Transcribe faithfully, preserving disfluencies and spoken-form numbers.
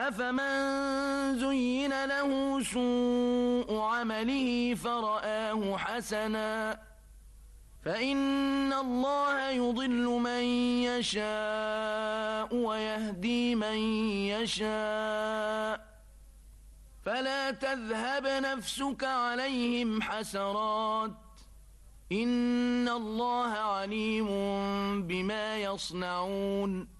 أفمن زين له سوء عمله فرآه حسنا فإن الله يضل من يشاء ويهدي من يشاء فلا تذهب نفسك عليهم حسرات إن الله عليم بما يصنعون